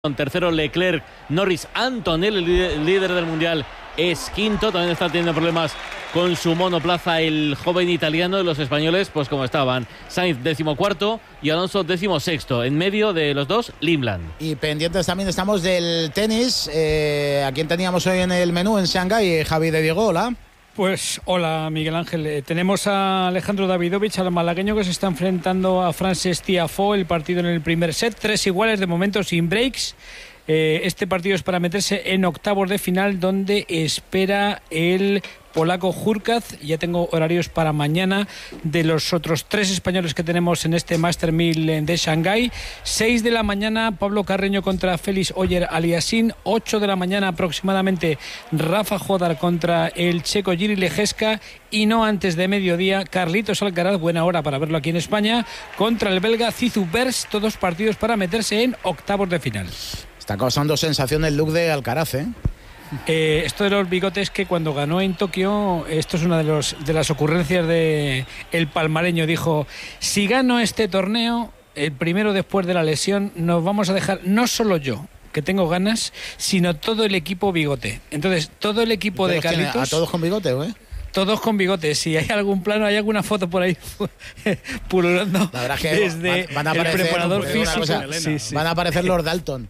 Tercero Leclerc, Norris, Antonelli, el líder del mundial, es quinto. También está teniendo problemas con su monoplaza el joven italiano. De los españoles, pues como estaban, Sainz 14º y Alonso 16º. En medio de los dos, Limland. Y pendientes también estamos del tenis. ¿A quién teníamos hoy en el menú en Shanghái? Javi de Diego, hola. Pues hola Miguel Ángel, tenemos a Alejandro Davidovich, al malagueño, que se está enfrentando a Frances Tiafoe, el partido en el primer set, 3 iguales de momento sin breaks. Este partido es para meterse en octavos de final, donde espera el polaco Hurkacz. Ya tengo horarios para mañana de los otros 3 españoles que tenemos en este Master 1000 de Shanghái. 6 de la mañana Pablo Carreño contra Félix Oyer-Aliassime. 8 de la mañana aproximadamente Rafa Jodar contra el checo Jiří Ležeska. Y no antes de mediodía Carlitos Alcaraz, buena hora para verlo aquí en España, contra el belga Zizou Bers. Todos partidos para meterse en octavos de final. Está causando sensación el look de Alcaraz, ¿eh? Esto de los bigotes, que cuando ganó en Tokio, esto es una de las ocurrencias de el palmareño. Dijo: si gano este torneo, el primero después de la lesión, nos vamos a dejar, no solo yo, que tengo ganas, sino todo el equipo bigote. Entonces, todo el equipo de Carlitos... ¿A todos con bigote, güey? Todos con bigotes. Si hay algún plano, hay alguna foto por ahí pululando, la verdad que desde van a aparecer, el preparador físico. Sí. Van a aparecer los Dalton.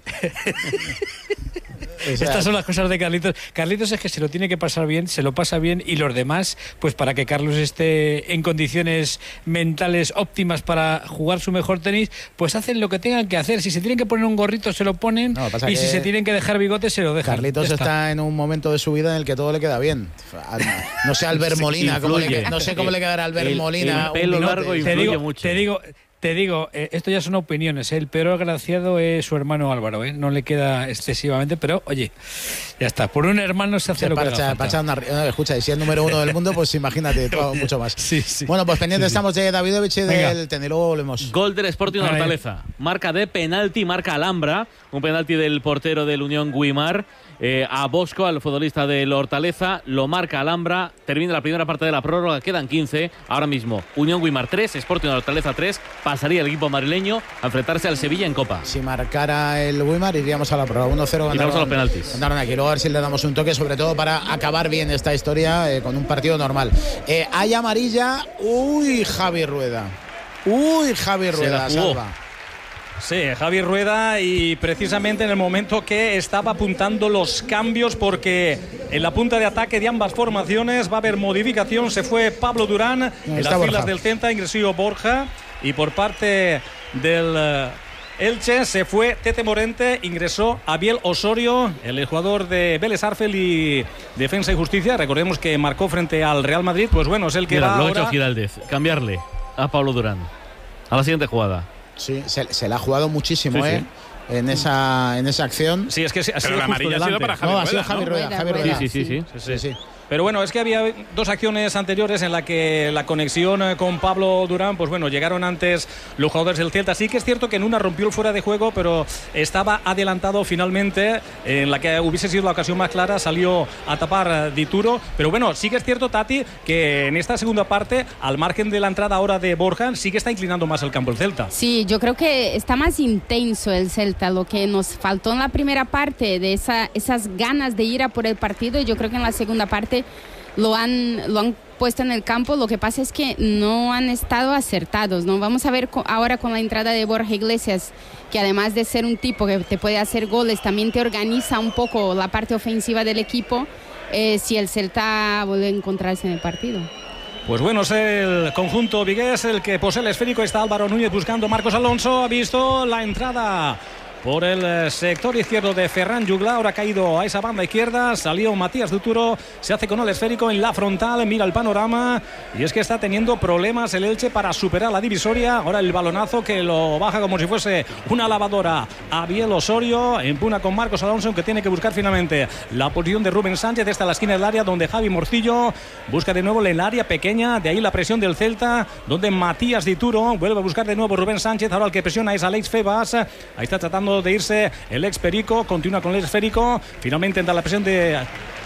O sea, estas son las cosas de Carlitos. Carlitos es que se lo tiene que pasar bien, se lo pasa bien, y los demás, pues para que Carlos esté en condiciones mentales óptimas para jugar su mejor tenis, pues hacen lo que tengan que hacer. Si se tienen que poner un gorrito, se lo ponen, y si se tienen que dejar bigotes, se lo dejan. Carlitos está en un momento de su vida en el que todo le queda bien. No sé, Albert Molina, no sé cómo le quedará a Albert Molina. El pelo largo influye mucho. Te digo, esto ya son opiniones, ¿eh? El peor agraciado es su hermano Álvaro, ¿eh? No le queda excesivamente, pero oye, ya está. Por un hermano se hace lo que haga falta. Escucha, y si es el número 1 del mundo, pues imagínate, todo, mucho más. Sí. Bueno, pues pendientes estamos de Davidovich y del tenis. Luego volvemos. Gol del Sporting Hortaleza. Marca de penalti, marca Alhambra. Un penalti del portero del Unión Guimar. A Bosco, al futbolista del Hortaleza, lo marca Alhambra. Termina la primera parte de la prórroga, quedan 15. Ahora mismo, Unión Guimar 3, Sporting Hortaleza 3. Pasaría el equipo madrileño a enfrentarse al Sevilla en Copa. Si marcara el Guimar, iríamos a la prórroga 1-0. Y vamos a los penaltis. Andaron aquí, luego a ver si le damos un toque, sobre todo para acabar bien esta historia con un partido normal. Hay amarilla. Uy, Javi Rueda. Salva. Sí, Javi Rueda, y precisamente en el momento que estaba apuntando los cambios, porque en la punta de ataque de ambas formaciones va a haber modificación. Se fue Pablo Durán en las filas del Celta, ingresó Borja, y por parte del Elche se fue Tete Morente, ingresó Abiel Osorio, el jugador de Vélez Sarsfield y Defensa y Justicia. Recordemos que marcó frente al Real Madrid. Pues bueno, es el que va lo ahora. Ha hecho Giraldez, cambiarle a Pablo Durán a la siguiente jugada. Sí, se la ha jugado muchísimo, sí. En esa acción. Sí, es que ha sido la amarilla ha sido para Javi Rueda. Ha sido Javi Rueda. Sí. Pero bueno, es que había 2 acciones anteriores en la que la conexión con Pablo Durán, pues bueno, llegaron antes los jugadores del Celta. Sí que es cierto que en una rompió el fuera de juego, pero estaba adelantado finalmente. En la que hubiese sido la ocasión más clara, salió a tapar Dituro. Pero bueno, sí que es cierto, Tati, que en esta segunda parte, al margen de la entrada ahora de Borja, sí que está inclinando más el campo el Celta. Sí, yo creo que está más intenso el Celta. Lo que nos faltó en la primera parte, de esas ganas de ir a por el partido, yo creo que en la segunda parte lo han puesto en el campo. Lo que pasa es que no han estado acertados, ¿no? Vamos a ver ahora con la entrada de Borja Iglesias, que además de ser un tipo que te puede hacer goles, también te organiza un poco la parte ofensiva del equipo, si el Celta vuelve a encontrarse en el partido. Pues bueno, es el conjunto vigués el que posee el esférico. Está Álvaro Núñez buscando Marcos Alonso. Ha visto la entrada por el sector izquierdo de Ferran Jugla. Ahora ha caído a esa banda izquierda. Salió Matías Duturo. Se hace con el esférico en la frontal. Mira el panorama. Y es que está teniendo problemas el Elche para superar la divisoria. Ahora el balonazo que lo baja como si fuese una lavadora Abiel Osorio. Empuna con Marcos Alonso, que tiene que buscar finalmente la posición de Rubén Sánchez. Esta es la esquina del área donde Javi Morcillo busca de nuevo en el área pequeña. De ahí la presión del Celta, donde Matías Dituro vuelve a buscar de nuevo Rubén Sánchez. Ahora el que presiona es Alex Febas. Ahí está tratando de irse el ex Perico, continúa con el ex Perico, finalmente entra la presión de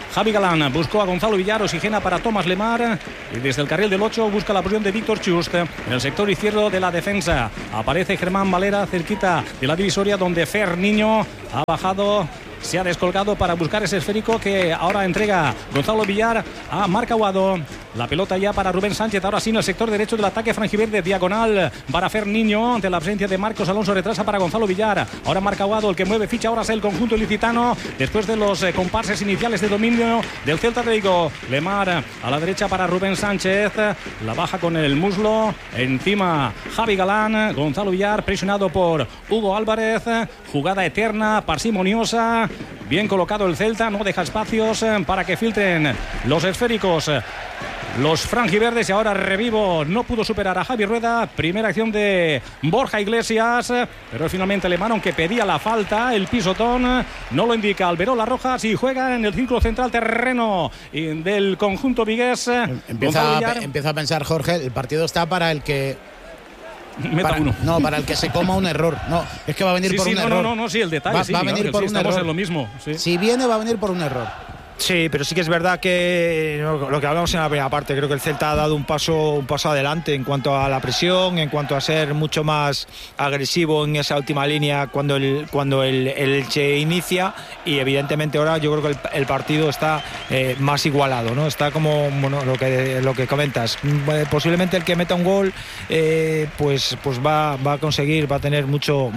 Javi Galán buscó a Gonzalo Villar, oxigena para Tomás Lemar y desde el carril del 8 busca la posición de Víctor Chust. En el sector izquierdo de la defensa aparece Germán Valera cerquita de la divisoria, donde Fer Niño ha bajado, se ha descolgado para buscar ese esférico que ahora entrega Gonzalo Villar a Marc Aguado. La pelota ya para Rubén Sánchez, ahora sí en el sector derecho del ataque franjiverde, diagonal para Fer Niño, ante la ausencia de Marcos Alonso, retrasa para Gonzalo Villar. Ahora Marc Aguado, el que mueve ficha, ahora es el conjunto ilicitano, después de los compases iniciales de dominio del Celta de Vigo. Lemar a la derecha para Rubén Sánchez, la baja con el muslo, encima Javi Galán, Gonzalo Villar presionado por Hugo Álvarez, jugada eterna, parsimoniosa, bien colocado el Celta, no deja espacios para que filtren los esféricos los franjiverdes. Y ahora Revivo no pudo superar a Javi Rueda. Primera acción de Borja Iglesias, pero finalmente Lemar, aunque pedía la falta, el pisotón no lo indica Alberola Rojas, y juega en el círculo central terreno del conjunto vigués. Empieza a pensar Jorge, el partido está para el que para el que se coma un error. No, es que va a venir por un error. No, sí, el detalle va a venir por un error. En lo mismo, sí. Si viene, va a venir por un error. Sí, pero sí que es verdad que lo que hablamos en la primera parte, creo que el Celta ha dado un paso adelante en cuanto a la presión, en cuanto a ser mucho más agresivo en esa última línea cuando el Elche inicia, y evidentemente ahora yo creo que el partido está más igualado, ¿no? Está como lo que comentas, posiblemente el que meta un gol pues va a conseguir, va a tener mucho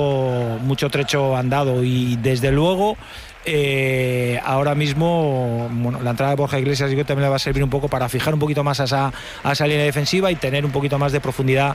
trecho andado, y desde luego ahora mismo la entrada de Borja Iglesias yo creo que también le va a servir un poco para fijar un poquito más a esa línea defensiva y tener un poquito más de profundidad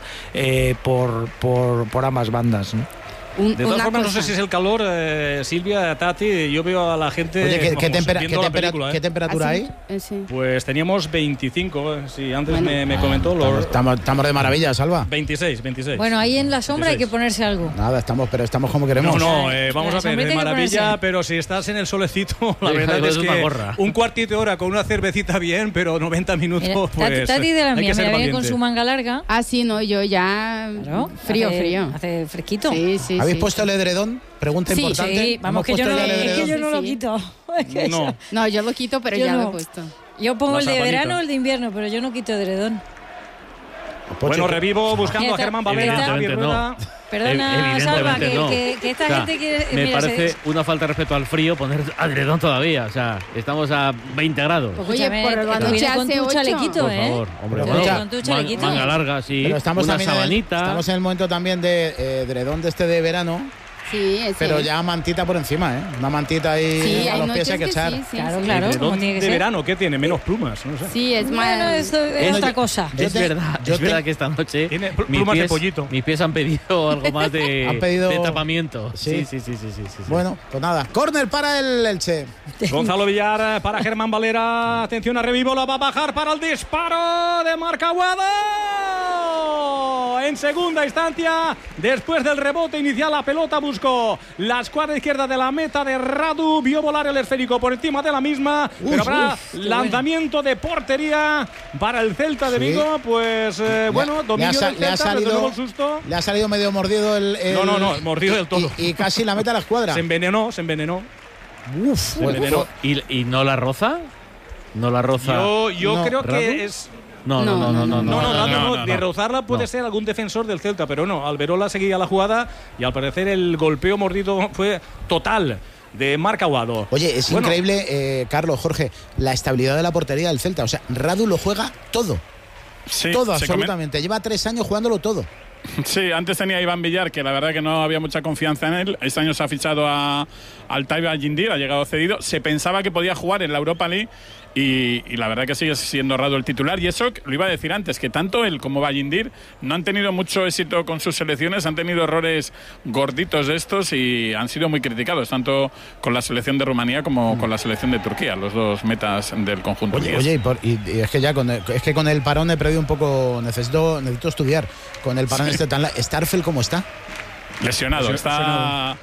por ambas bandas, ¿no? De todas formas, no sé si es el calor, Silvia, Tati. Yo veo a la gente. Oye, ¿qué temperatura hay? Sí. Pues teníamos 25. Sí, antes me comentó. Estamos de maravilla, Salva. 26. Bueno, ahí en la sombra 26. Hay que ponerse algo. Nada, estamos como queremos. Vamos a ver, de maravilla, pero si estás en el solecito, la verdad es que un cuartito de hora con una cervecita bien, pero 90 minutos, pues. Tati de la mía, me viene con su manga larga. Ah, sí, no, yo ya. Claro, frío. Hace fresquito. Sí. ¿Habéis puesto el edredón? Pregunta importante. Sí, vamos, que yo no lo quito. No, yo lo quito, pero ya lo he puesto. Yo pongo el de verano o el de invierno, pero yo no quito edredón. Bueno, Revivo buscando a Germán Valera. Perdona, Salva, que esta gente quiere. Me parece una falta de respeto al frío poner edredón todavía. O sea, estamos a 20 grados. Pues oye, por la noche hace 8. Chalequito, por favor, hombre. Con tu chalequito. Manga larga, sí. Pero estamos una también sabanita. Estamos en el momento también de edredón de este de verano. Sí, pero ya mantita por encima, Una mantita ahí a los pies hay que echar. Sí, claro. De verano, ¿qué tiene? Menos plumas, no sé. Sí, es más. Es otra cosa. Es verdad que esta noche tiene plumas de pollito. Mis pies han pedido algo más de tapamiento. Sí. Bueno, pues nada. Córner para el Elche. Gonzalo Villar para Germán Valera. Atención a Revivo, la va a bajar para el disparo de Marc Aguado. En segunda instancia, después del rebote inicial, la pelota buscó la escuadra izquierda de la meta de Radu, vio volar el esférico por encima de la misma, pero habrá lanzamiento de portería para el Celta de Vigo. Pues dominio del Celta, desde luego el susto. Le ha salido medio mordido el No, mordido del todo. Y casi la meta a la escuadra. Se envenenó. ¿Y no la roza? ¿No la roza? Yo creo que es... No. De rozarla puede ser algún defensor del Celta, pero no. Alberola seguía la jugada y al parecer el golpeo mordido fue total de Marc Aguado. Oye, es increíble, Carlos, Jorge, la estabilidad de la portería del Celta. O sea, Radu lo juega todo. Sí, todo, absolutamente. Lleva 3 años jugándolo todo. Sí, antes tenía a Iván Villar, que la verdad que no había mucha confianza en él. Este año se ha fichado al Taiba Jindir, ha llegado cedido. Se pensaba que podía jugar en la Europa League y la verdad que sigue siendo Radu el titular. Y eso lo iba a decir antes, que tanto él como Bajindir no han tenido mucho éxito con sus selecciones, han tenido errores gorditos de estos y han sido muy criticados, tanto con la selección de Rumanía como con la selección de Turquía, los dos metas del conjunto. Oye, y es que ya con el parón he perdido un poco, necesito estudiar con el parón tan Starfel, ¿cómo está? Lesionado, está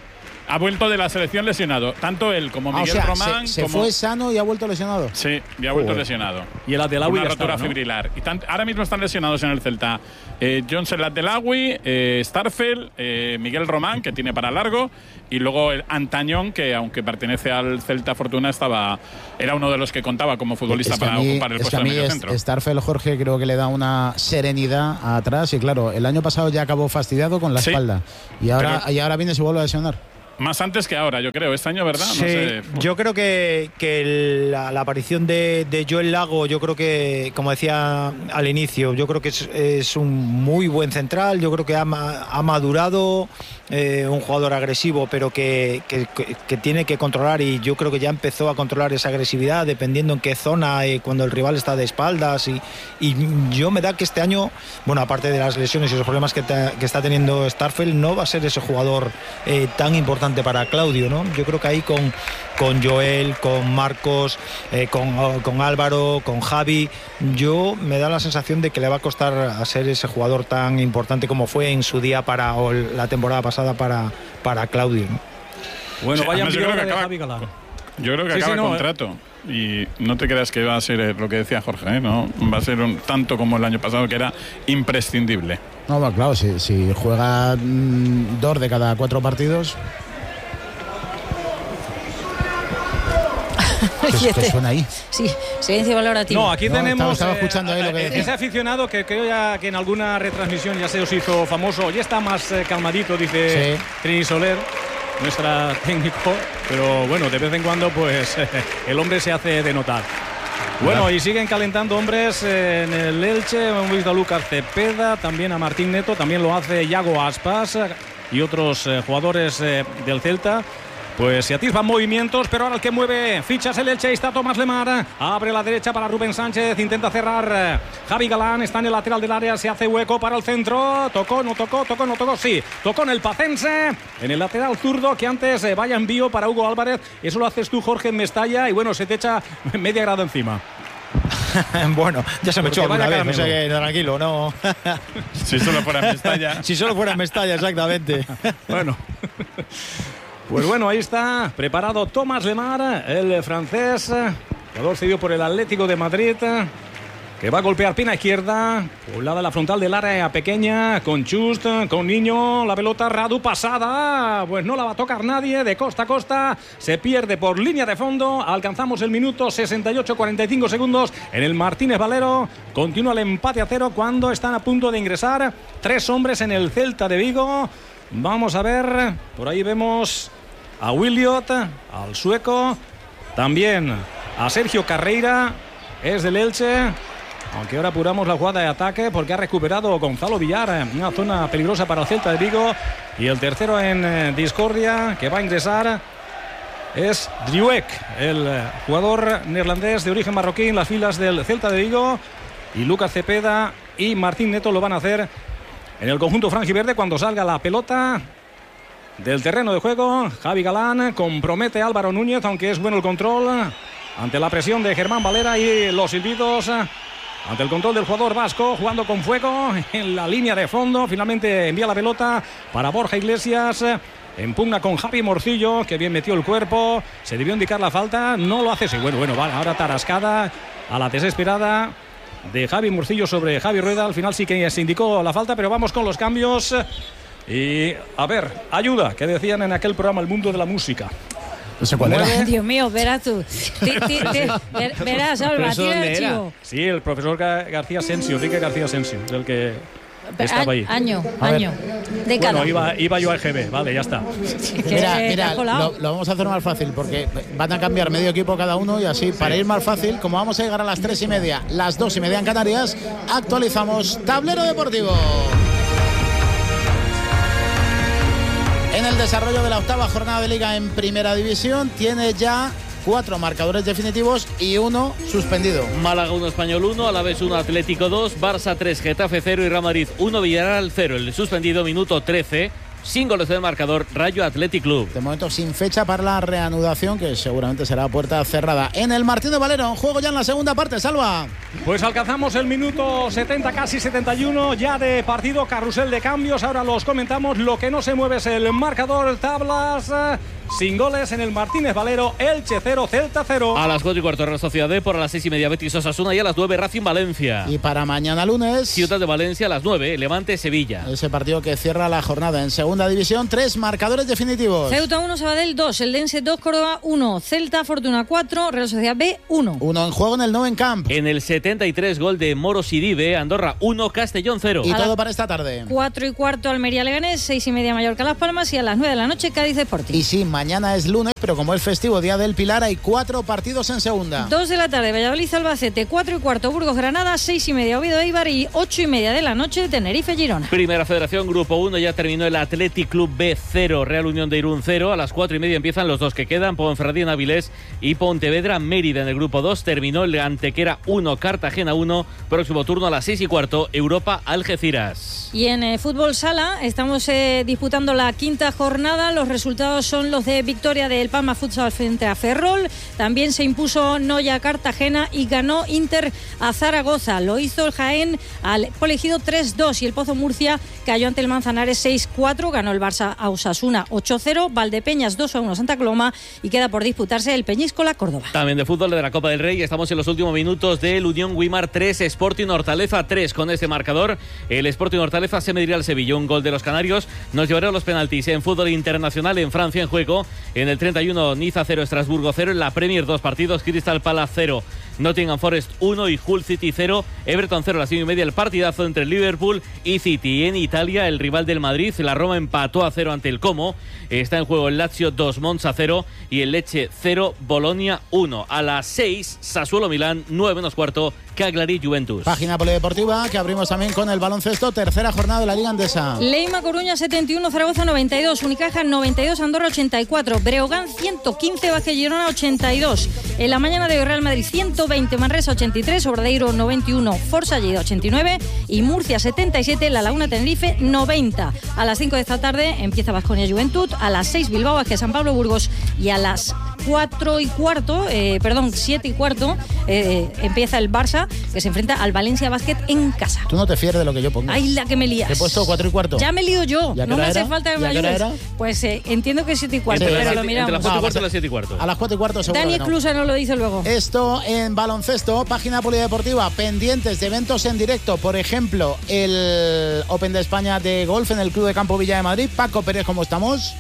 ha vuelto de la selección lesionado. Tanto él como Miguel Román. Se fue sano y ha vuelto lesionado. Sí, y ha vuelto lesionado. Y el Adelawi una rotura fibrilar. Y ahora mismo están lesionados en el Celta Johnson Adelawi, Starfel, Miguel Román, que tiene para largo, y luego el Antañón, que aunque pertenece al Celta Fortuna, era uno de los que contaba como futbolista para ocupar el puesto de medio centro. Starfel, Jorge, creo que le da una serenidad atrás, y claro, el año pasado ya acabó fastidiado con la espalda, y ahora viene y se vuelve a lesionar. Más antes que ahora, yo creo, este año, ¿verdad? Sí, no sé. Yo creo que la aparición de Joel Lago, yo creo que, como decía al inicio, yo creo que es un muy buen central, yo creo que ha madurado, un jugador agresivo, pero que tiene que controlar, y yo creo que ya empezó a controlar esa agresividad dependiendo en qué zona, cuando el rival está de espaldas, y yo me da que este año, bueno, aparte de las lesiones y los problemas que está teniendo Starfel, no va a ser ese jugador tan importante para Claudio, ¿no? Yo creo que ahí con Joel, con Marcos, con Álvaro, con Javi, yo me da la sensación de que le va a costar a ser ese jugador tan importante como fue en su día o la temporada pasada para Claudio, ¿no? Bueno, vaya yo creo que acaba el contrato. Y no te creas que va a ser lo que decía Jorge, no va a ser tanto como el año pasado, que era imprescindible. No, bueno, claro, si juega 2 de cada 4 partidos. ¿Qué suena ahí? Sí, silencio valorativo. No, aquí tenemos estaba escuchando ahí lo que decía. ese aficionado que creo ya que en alguna retransmisión ya se os hizo famoso. Ya está más calmadito, dice Trini Soler, nuestra técnico, pero bueno, de vez en cuando pues el hombre se hace de notar. Bueno, y siguen calentando hombres en el Elche. Hemos visto a Lucas Cepeda, también a Martín Neto, también lo hace Iago Aspas y otros jugadores del Celta. Pues se atisban movimientos, pero ahora el que mueve fichas el Elche, está Tomás Lemar, abre la derecha para Rubén Sánchez, intenta cerrar Javi Galán, está en el lateral del área, se hace hueco para el centro, tocó, sí, tocó en el Pacense, en el lateral zurdo, que antes vaya envío para Hugo Álvarez, eso lo haces tú, Jorge, en Mestalla, y bueno, se te echa media grada encima. Bueno, ya se me echó alguna vez, o sea que tranquilo, no. Si solo fuera en Mestalla. Si solo fuera en Mestalla, exactamente. Bueno. Pues bueno, ahí está preparado Tomás Lemar, el francés, jugador cedido por el Atlético de Madrid, que va a golpear pierna izquierda, poblada la frontal del área pequeña, con Chust, con Niño, la pelota Radu pasada, pues no la va a tocar nadie, de costa a costa, se pierde por línea de fondo, alcanzamos el minuto 68, 45 segundos en el Martínez Valero, continúa el empate a 0 cuando están a punto de ingresar 3 hombres en el Celta de Vigo. Vamos a ver, por ahí vemos a Williot, al sueco, también a Sergio Carreira, es del Elche, aunque ahora apuramos la jugada de ataque porque ha recuperado Gonzalo Villar, una zona peligrosa para el Celta de Vigo, y el tercero en discordia que va a ingresar es Driuek, el jugador neerlandés de origen marroquí en las filas del Celta de Vigo, y Lucas Cepeda y Martín Neto lo van a hacer en el conjunto franjiverde cuando salga la pelota del terreno de juego. Javi Galán compromete a Álvaro Núñez, aunque es bueno el control ante la presión de Germán Valera y los silbidos ante el control del jugador vasco, jugando con fuego en la línea de fondo. Finalmente envía la pelota para Borja Iglesias, en pugna con Javi Morcillo, que bien metió el cuerpo, se debió indicar la falta, no lo hace. Sí, bueno, vale, ahora tarascada a la desesperada de Javi Murcillo sobre Javi Rueda. Al final sí que se indicó la falta, pero vamos con los cambios. Y a ver, ayuda, que decían en aquel programa El Mundo de la Música. No sé cuál era. Dios mío, verás tú. Verás, Alba, tira el archivo. Sí, el profesor García Asensio, Enrique García Asensio, es el que estaba ahí. Año, década. Bueno, iba yo a EGB, vale, ya está. Mira, lo vamos a hacer más fácil porque van a cambiar medio equipo cada uno, y así, para ir más fácil, como vamos a llegar a las 3:30, las 2:30 en Canarias, actualizamos Tablero Deportivo. En el desarrollo de la 8ª jornada de Liga en Primera División, tiene ya 4 marcadores definitivos y 1 suspendido. Málaga 1, Español 1, Alavés 1, Atlético 2, Barça 3, Getafe 0 y Real Madrid 1, Villarreal 0. El suspendido, minuto 13, sin goles del marcador, Rayo Athletic Club. De momento sin fecha para la reanudación, que seguramente será puerta cerrada. En el Martín de Valero, un juego ya en la segunda parte, Salva. Pues alcanzamos el minuto 70, casi 71 ya de partido, carrusel de cambios. Ahora los comentamos. Lo que no se mueve es el marcador, tablas sin goles en el Martínez Valero. Elche 0, Celta 0. A las 4:15 Real Sociedad D, por a las 6:30 Betis Osasuna y a las 9 Racing Valencia. Y para mañana lunes, Ciudad de Valencia a las 9, Levante Sevilla. Ese partido que cierra la jornada. En segunda división, 3 marcadores definitivos. Ceuta 1, Sabadell 2, Eldense 2, Córdoba 1, Celta Fortuna 4, Real Sociedad B 1. Uno en juego en el Nou Camp. En el 73, gol de Moro Sidibe, Andorra 1, Castellón 0. Y todo para esta tarde. 4:15 Almería Leganés, 6:30 Mallorca Las Palmas y a las 9 de la noche Cádiz Sporting. Y sí, mañana es lunes, pero como es festivo, Día del Pilar, hay 4 partidos en segunda. 2 de la tarde Valladolid Albacete, 4:15 Burgos Granada, 6:30 Oviedo Eibar y 8:30 de la noche Tenerife Girona. Primera Federación, Grupo 1, ya terminó el Athletic Club B 0, Real Unión de Irún 0. A las 4:30 empiezan los dos que quedan, Ponferradina Avilés y Pontevedra Mérida. En el Grupo 2 terminó el Antequera 1, Cartagena 1. Próximo turno a las 6:15, Europa Algeciras. Y en fútbol sala estamos disputando la quinta jornada. Los resultados son los de victoria del Palma Futsal frente a Ferrol. También se impuso Noya a Cartagena y ganó Inter a Zaragoza. Lo hizo el Jaén al Polegido 3-2 y el Pozo Murcia cayó ante el Manzanares 6-4. Ganó el Barça a Osasuna 8-0. Valdepeñas 2-1 Santa Coloma y queda por disputarse el Peñíscola Córdoba. También de fútbol de la Copa del Rey. Estamos en los últimos minutos del Unión Guimar 3, Sporting Hortaleza 3. Con este marcador, el Sporting Hortaleza se medirá al Sevilla. Un gol de los canarios nos llevará a los penaltis. En fútbol internacional, en Francia en juego, en el 31 Niza 0, Estrasburgo 0. En la Premier 2 partidos, Crystal Palace 0, Nottingham Forest 1 y Hull City 0. Everton 0 a las 5:30. El partidazo entre Liverpool y City. En Italia, el rival del Madrid, la Roma empató a 0 ante el Como. Está en juego el Lazio 2, Monza 0 y el Lecce 0, Bolonia 1. A las 6, Sassuolo Milán, 9:15, Cagliari Juventus. Página polideportiva que abrimos también con el baloncesto. Tercera jornada de la Liga Andesa. Leima Coruña 71, Zaragoza 92, Unicaja 92, Andorra 84, Breogán 115, Vázquez Girona 82. En la mañana de hoy Real Madrid 120, Manresa 83, Obradoiro 91, Forza Lleida 89 y Murcia 77, La Laguna Tenerife 90. A las 5 de esta tarde empieza Baskonia Juventud, a las 6 Bilbao, Vázquez San Pablo Burgos y a las 7:15 empieza el Barça, que se enfrenta al Valencia Basket en casa. Tú no te fíes de lo que yo pongo. Ay, la que me lías. Te he puesto 4:15. Ya me lío yo. No me hace falta que me ayudes. Pues entiendo que 7:15, pero lo miramos. Entre las 4:15 y las 7:15. A las 4:15 seguro. Dani Clusa nos lo dice luego. Esto en baloncesto, página polideportiva, pendientes de eventos en directo. Por ejemplo, el Open de España de golf en el Club de Campo Villa de Madrid. Paco Pérez, ¿cómo estamos?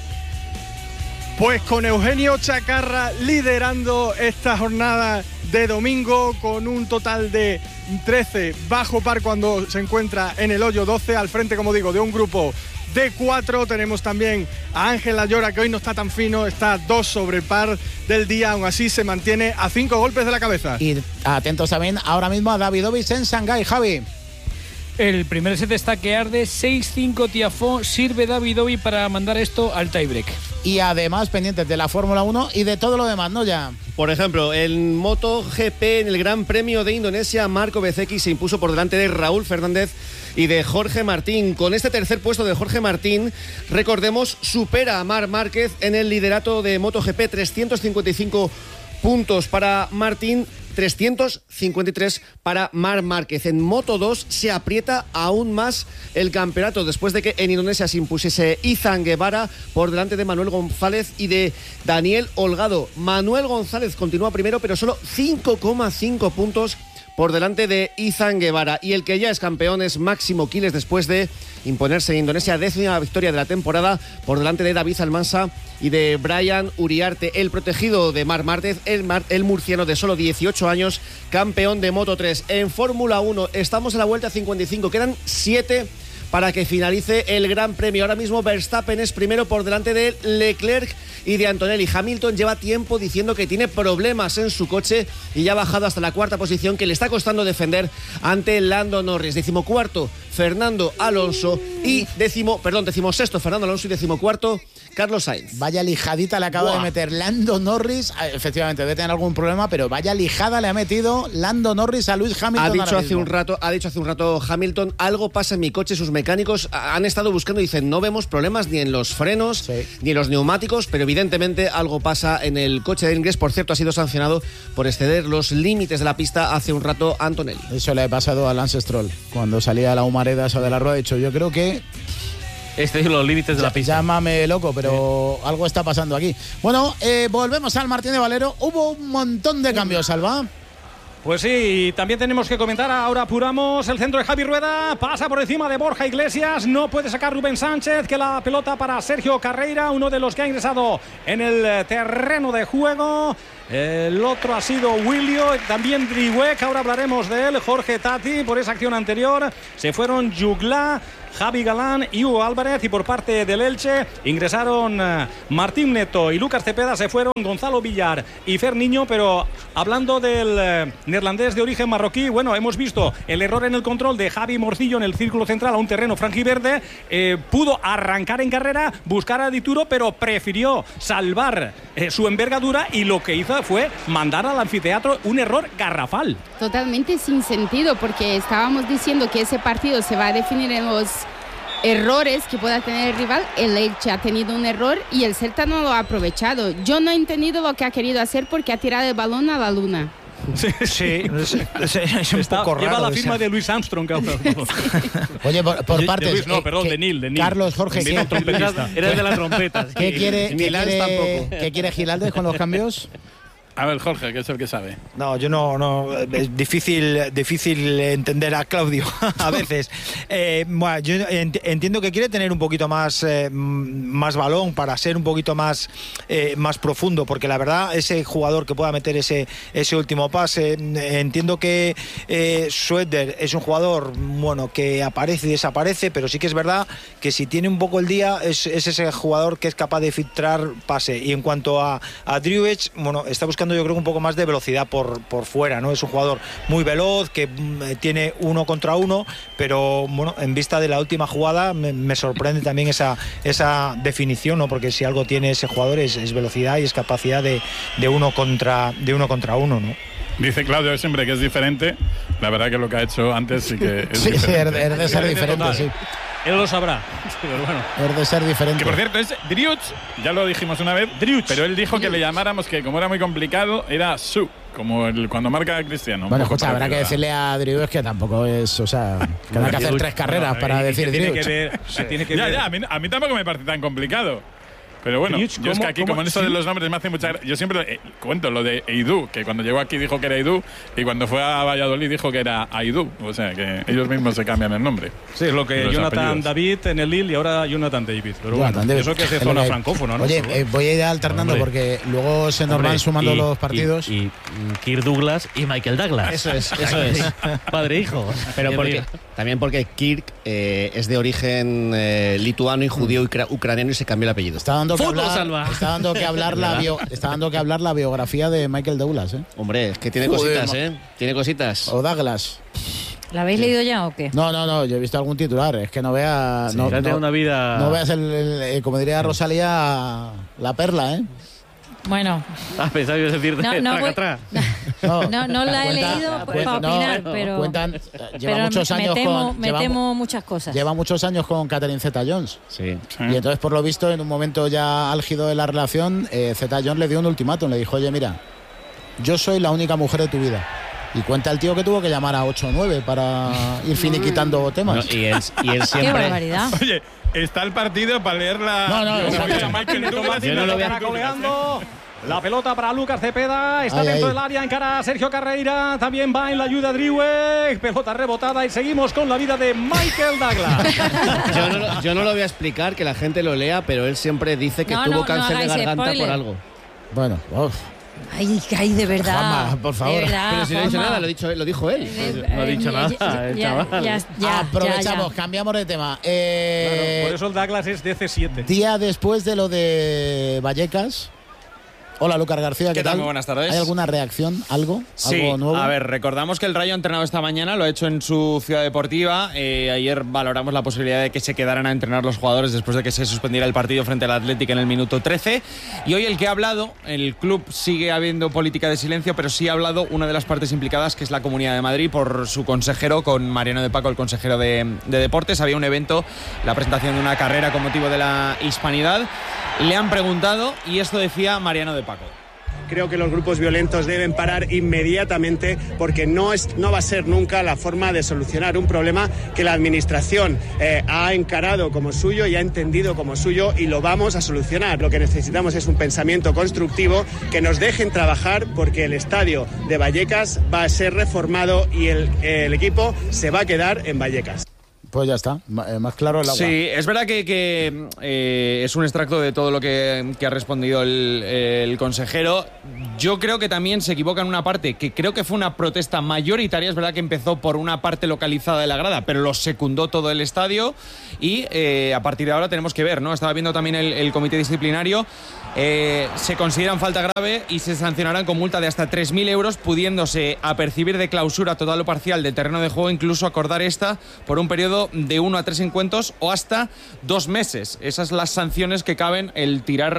Pues con Eugenio Chacarra liderando esta jornada de domingo con un total de 13 bajo par cuando se encuentra en el hoyo 12, al frente, como digo, de un grupo de 4. Tenemos también a Ángel Ayora, que hoy no está tan fino, está 2 sobre par del día, aún así se mantiene a 5 golpes de la cabeza. Y atentos también ahora mismo a Davidovich en Shanghái, Javi. El primer set está que arde, 6-5 Tiafoe, sirve Davidovich para mandar esto al tiebreak. Y además pendientes de la Fórmula 1 y de todo lo demás, ¿no? Ya. Por ejemplo, en MotoGP, en el Gran Premio de Indonesia, Marco Bezzecchi se impuso por delante de Raúl Fernández y de Jorge Martín. Con este tercer puesto de Jorge Martín, recordemos, supera a Marc Márquez en el liderato de MotoGP, 355 puntos para Martín, 353 para Marc Márquez. En Moto2 se aprieta aún más el campeonato después de que en Indonesia se impusiese Izan Guevara por delante de Manuel González y de Daniel Holgado. Manuel González continúa primero, pero solo 5,5 puntos por delante de Izan Guevara. Y el que ya es campeón es Máximo Quiles después de imponerse en Indonesia, 10ª victoria de la temporada por delante de David Almansa y de Brian Uriarte. El protegido de Marc Márquez, el murciano de solo 18 años, campeón de Moto3. En Fórmula 1 estamos en la vuelta 55, quedan 7 para que finalice el Gran Premio. Ahora mismo Verstappen es primero por delante de Leclerc y de Antonelli. Hamilton lleva tiempo diciendo que tiene problemas en su coche y ya ha bajado hasta la 4ª posición, que le está costando defender ante Lando Norris. 14º Fernando Alonso y 16º Fernando Alonso y 14º Carlos Sainz. Vaya lijadita le acaba de meter Lando Norris. Efectivamente, debe tener algún problema, pero vaya lijada le ha metido Lando Norris a Lewis Hamilton. Ha dicho hace un rato Hamilton, algo pasa en mi coche, sus mecánicos han estado buscando y dicen, no vemos problemas ni en los frenos, ni en los neumáticos, pero evidentemente algo pasa en el coche del inglés. Por cierto, ha sido sancionado por exceder los límites de la pista hace un rato a Antonelli. Eso le ha pasado a Lance Stroll. Cuando salía la humareda esa de la rueda, ha dicho, yo creo que... los límites de la pista. Llámame loco, pero algo está pasando aquí. Bueno, volvemos al Martín de Valero. Hubo un montón de cambios, Alba. Pues sí, también tenemos que comentar, ahora apuramos el centro de Javi Rueda, pasa por encima de Borja Iglesias, no puede sacar Rubén Sánchez, que la pelota para Sergio Carreira, uno de los que ha ingresado en el terreno de juego. El otro ha sido Willio, también Driwek, ahora hablaremos de él, Jorge Tati, por esa acción anterior. Se fueron Jugla, Javi Galán y Hugo Álvarez, y por parte del Elche ingresaron Martín Neto y Lucas Cepeda, se fueron Gonzalo Villar y Fer Niño. Pero hablando del neerlandés de origen marroquí, bueno, hemos visto el error en el control de Javi Morcillo en el círculo central a un terreno franjiverde. Pudo arrancar en carrera, buscar a Dituro, pero prefirió salvar su envergadura, y lo que hizo fue mandar al anfiteatro un error garrafal. Totalmente sin sentido, porque estábamos diciendo que ese partido se va a definir en los errores que pueda tener el rival. El Elche ha tenido un error y el Celta no lo ha aprovechado. Yo no he entendido lo que ha querido hacer, porque ha tirado el balón a la luna. Sí, es un poco raro. Lleva la firma de Louis Armstrong. Oye, por partes. De Neil. Carlos, Jorge, Era de la trompeta. ¿Qué quiere Gilaldes con los cambios? A ver, Jorge, que es el que sabe. No, yo no es difícil entender a Claudio a veces. Bueno, yo entiendo que quiere tener un poquito más balón para ser un poquito más profundo, porque la verdad, ese jugador que pueda meter ese último pase, entiendo que Schroeder es un jugador que aparece y desaparece, pero sí que es verdad que si tiene un poco el día es ese jugador que es capaz de filtrar pase. Y en cuanto a Driwek, está buscando, yo creo, un poco más de velocidad por fuera, ¿no? Es un jugador muy veloz, que tiene 1 contra 1, pero en vista de la última jugada me sorprende también esa definición, ¿no? Porque si algo tiene ese jugador es velocidad y es capacidad de 1 contra 1, ¿no? Dice Claudio siempre que es diferente. La verdad que lo que ha hecho antes sí que es diferente. Sí, es de ser diferente, sí. Él lo sabrá, pero bueno. Es de ser diferente. Que por cierto es Driwek, ya lo dijimos una vez, pero él dijo que le llamáramos, que como era muy complicado, era Su, como cuando marca a Cristiano. Bueno, escucha, habrá que decirle a Driwek que tampoco es, que hay que hacer 3 carreras para decir Driwek. Ya, a mí tampoco me parece tan complicado. Pero bueno, yo es que aquí, como en esto de los nombres me hace mucha gracia. Yo siempre cuento lo de Eidú, que cuando llegó aquí dijo que era Eidú, y cuando fue a Valladolid dijo que era Aidú. O sea, que ellos mismos se cambian el nombre. Sí, es lo que Jonathan apellidos. David en el Lille y ahora Jonathan David. Pero bueno, eso que es de zona francófona, ¿no? Oye, voy a ir alternando porque luego se nos van sumando los partidos. Y Kirk Douglas y Michael Douglas. Eso es. Padre e hijo. Pero también porque Kirk es de origen lituano y judío ucraniano y se cambió el apellido. Está dando que hablar la biografía de Michael Douglas, ¿eh? Hombre, es que tiene cositas, ¿eh? Tiene cositas. O Douglas. ¿La habéis leído ya o qué? No, yo he visto algún titular. Es que no veas. Sí, una vida. No veas como diría Rosalía, la perla, ¿eh? Bueno. Pensaba que ibas a decir atrás. No la he leído para opinar, pero lleva muchos años me temo muchas cosas. Lleva muchos años con Catherine Zeta-Jones. Sí. Y entonces, por lo visto, en un momento ya álgido de la relación, Zeta-Jones le dio un ultimátum. Le dijo, oye, mira, yo soy la única mujer de tu vida. Y cuenta el tío que tuvo que llamar a 8 o 9 para ir finiquitando temas. Y él siempre... ¡Qué barbaridad! Oye, está el partido para leerla. Yo no lo voy a coleando. La pelota para Lucas Cepeda, está dentro del área, encara a Sergio Carreira, también va en la ayuda Driwek, pelota rebotada y seguimos con la vida de Michael Douglas. Yo no lo voy a explicar, que la gente lo lea, pero él siempre dice que tuvo cáncer de garganta por algo. Bueno, Ay, de verdad. Juanma, por favor. Verdad, pero si no ha dicho nada, lo dijo él. No ha dicho nada, el chaval. Aprovechamos, cambiamos de tema. Claro, por eso el Douglas es de C7. Día después de lo de Vallecas, Hola, Lucas García, ¿qué tal? Muy buenas tardes. ¿Hay alguna reacción? ¿Algo? Sí, ¿Algo nuevo? a ver, recordamos que el Rayo ha entrenado esta mañana, lo ha hecho en su ciudad deportiva. Ayer valoramos la posibilidad de que se quedaran a entrenar los jugadores después de que se suspendiera el partido frente al Athletic en el minuto 13. Y hoy el que ha hablado, el club sigue habiendo política de silencio, pero sí ha hablado una de las partes implicadas, que es la Comunidad de Madrid, por su consejero, con Mariano de Paco, el consejero de Deportes. Había un evento, la presentación de una carrera con motivo de la Hispanidad. Le han preguntado y esto decía Mariano de Paco. Creo que los grupos violentos deben parar inmediatamente porque no va a ser nunca la forma de solucionar un problema que la Administración ha encarado como suyo y ha entendido como suyo, y lo vamos a solucionar. Lo que necesitamos es un pensamiento constructivo, que nos dejen trabajar, porque el estadio de Vallecas va a ser reformado y el equipo se va a quedar en Vallecas. Pues ya está, más claro el agua. Sí, es verdad que es un extracto de todo lo que ha respondido el consejero. Yo creo que también se equivoca en una parte, que creo que fue una protesta mayoritaria. Es verdad que empezó por una parte localizada de la grada, pero lo secundó todo el estadio y a partir de ahora tenemos que ver, ¿no? Estaba viendo también el comité disciplinario. Se consideran falta grave y se sancionarán con multa de hasta 3.000 euros, pudiéndose apercibir de clausura total o parcial del terreno de juego, incluso acordar esta por un periodo de 1 a 3 encuentros o hasta 2 meses. Esas son las sanciones que caben, el tirar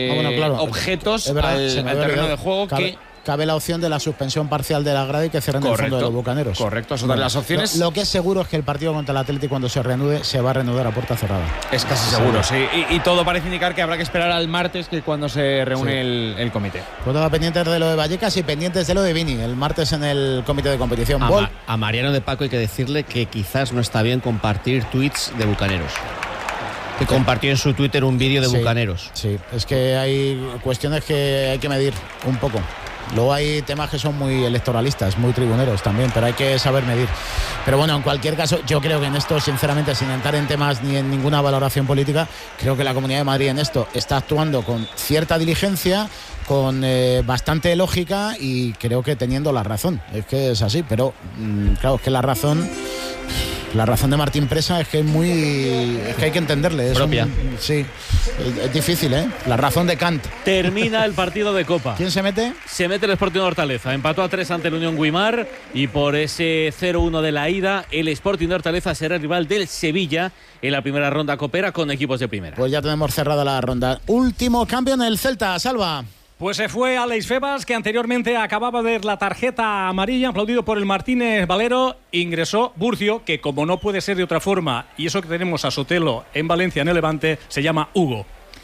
objetos al terreno de juego. Cabe la opción de la suspensión parcial de la grada y que cierren el fondo de los Bucaneros. Correcto, eso las opciones. Lo que es seguro es que el partido contra el Atlético, cuando se reanude, se va a reanudar a puerta cerrada. Es casi seguro, sí. Y todo parece indicar que habrá que esperar al martes, que es cuando se reúne el comité. Pues todo pendientes de lo de Vallecas y pendientes de lo de Vini, el martes en el comité de competición. A Mariano de Paco hay que decirle que quizás no está bien compartir tweets de Bucaneros. Que compartió en su Twitter un vídeo de Bucaneros. Sí, es que hay cuestiones que hay que medir un poco. Luego hay temas que son muy electoralistas, muy tribuneros también, pero hay que saber medir. Pero bueno, en cualquier caso, yo creo que en esto, sinceramente, sin entrar en temas ni en ninguna valoración política, creo que la Comunidad de Madrid en esto está actuando con cierta diligencia, con bastante lógica y creo que teniendo la razón. Es que es así, pero claro, es que la razón de Martín Presa es que hay que entenderle. Es propia. Sí, es difícil, ¿eh? La razón de Kant. Termina el partido de Copa. ¿Quién se mete? Se mete el Sporting de Hortaleza. Empató a 3 ante el Unión Guimar y por ese 0-1 de la ida, el Sporting de Hortaleza será el rival del Sevilla en la primera ronda copera con equipos de primera. Pues ya tenemos cerrada la ronda. Último cambio en el Celta, Salva. Pues se fue Alex Febas, que anteriormente acababa de ver la tarjeta amarilla, aplaudido por el Martínez Valero. Ingresó Burcio, que como no puede ser de otra forma, y eso que tenemos a Sotelo en Valencia, en el Levante, se llama Hugo.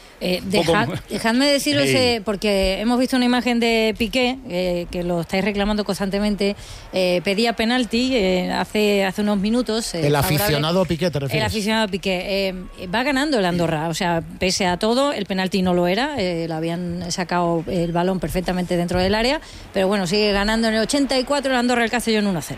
Dejadme deciros, porque hemos visto una imagen de Piqué, que lo estáis reclamando constantemente, pedía penalti hace unos minutos. El aficionado Piqué, ¿te refieres? El aficionado Piqué. Va ganando el Andorra, o sea, pese a todo, el penalti no lo era, le habían sacado el balón perfectamente dentro del área, pero bueno, sigue ganando en el 84 el Andorra el Castellón 1-0.